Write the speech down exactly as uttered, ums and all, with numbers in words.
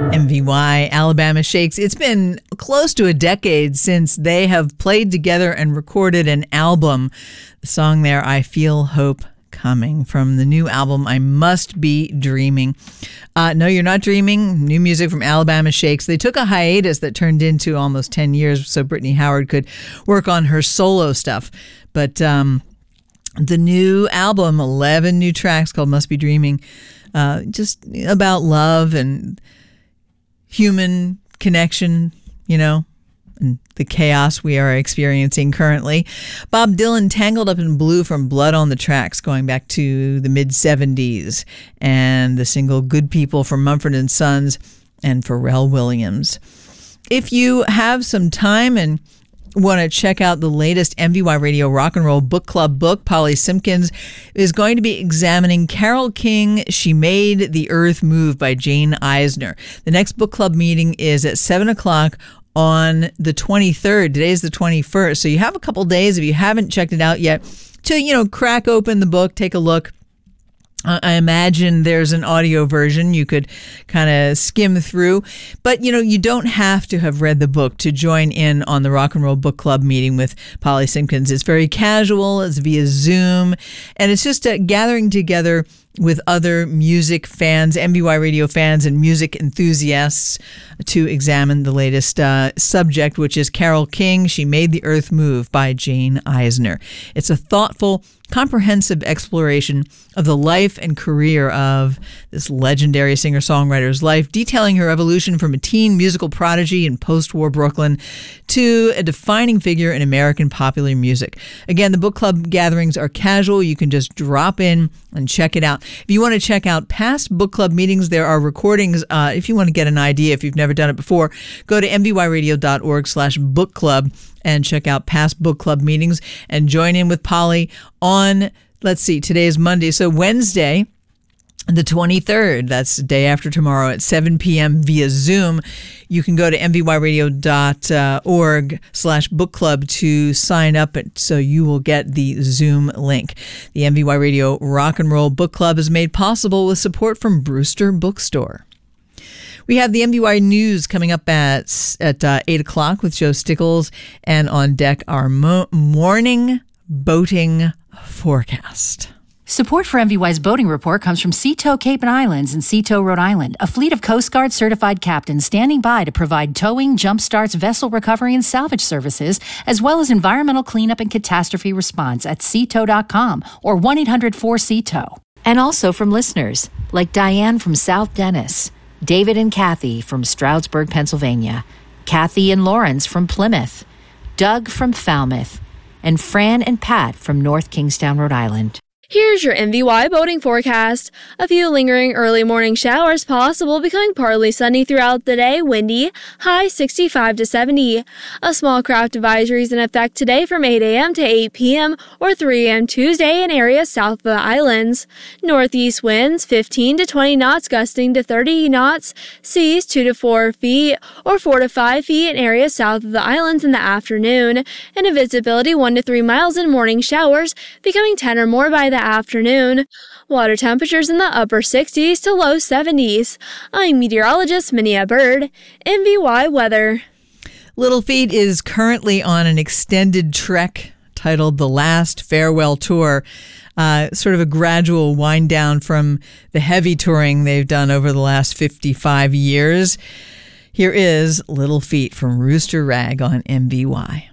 M V Y, Alabama Shakes. It's been close to a decade since they have played together and recorded an album. The song there, I Feel Hope Coming, from the new album, I Must Be Dreaming. Uh, no, you're not dreaming. New music from Alabama Shakes. They took a hiatus that turned into almost ten years so Brittany Howard could work on her solo stuff. But um, the new album, eleven new tracks called Must Be Dreaming, uh, just about love and human connection, you know, and the chaos we are experiencing currently. Bob Dylan, Tangled Up in Blue from Blood on the Tracks, going back to the mid-seventies, and the single Good People from Mumford and Sons and Pharrell Williams. If you have some time and want to check out the latest M V Y Radio Rock and Roll Book Club book, Polly Simpkins is going to be examining Carole King, She Made the Earth Move by Jane Eisner. The next book club meeting is at seven o'clock on the twenty-third. Today's the twenty-first. So you have a couple days, if you haven't checked it out yet, to, you know, crack open the book, take a look. Uh, I imagine there's an audio version you could kind of skim through. But, you know, you don't have to have read the book to join in on the Rock and Roll Book Club meeting with Polly Simpkins. It's very casual. It's via Zoom. And it's just a gathering together with other music fans, M V Y Radio fans, and music enthusiasts to examine the latest uh, subject, which is Carole King, She Made the Earth Move by Jane Eisner. It's a thoughtful, comprehensive exploration of the life and career of this legendary singer-songwriter's life, detailing her evolution from a teen musical prodigy in post-war Brooklyn to a defining figure in American popular music. Again, the book club gatherings are casual. You can just drop in and check it out. If you want to check out past book club meetings, there are recordings. Uh, if you want to get an idea, if you've never done it before, go to mvyradio.org slash book club and check out past book club meetings and join in with Polly on, let's see, today is Monday. So Wednesday, the twenty-third, that's the day after tomorrow at seven p.m. via Zoom. You can go to mvyradio.org slash book club to sign up, so you will get the Zoom link. The M V Y Radio Rock and Roll Book Club is made possible with support from Brewster Bookstore. We have the M V Y News coming up at, at uh, eight o'clock with Joe Stickles, and on deck our mo- morning boating forecast. Support for M V Y's boating report comes from Sea-Tow Cape and Islands in Sea-Tow, Rhode Island, a fleet of Coast Guard certified captains standing by to provide towing, jump starts, vessel recovery, and salvage services, as well as environmental cleanup and catastrophe response at sea tow dot com or one eight hundred four C E T O. And also from listeners like Diane from South Dennis, David and Kathy from Stroudsburg, Pennsylvania, Kathy and Lawrence from Plymouth, Doug from Falmouth, and Fran and Pat from North Kingstown, Rhode Island. Here's your M V Y boating forecast. A few lingering early morning showers possible, becoming partly sunny throughout the day, windy, high sixty-five to seventy. A small craft advisory is in effect today from eight a.m. to eight p.m. or three a.m. Tuesday in areas south of the islands. Northeast winds fifteen to twenty knots, gusting to thirty knots. Seas two to four feet or four to five feet in areas south of the islands in the afternoon. And a visibility one to three miles in morning showers, becoming ten or more by the afternoon. Water temperatures in the upper sixties to low seventies. I'm meteorologist Minia Bird, M V Y Weather. Little Feat is currently on an extended trek titled The Last Farewell Tour. Uh, sort of a gradual wind down from the heavy touring they've done over the last fifty-five years. Here is Little Feat from Rooster Rag on M V Y.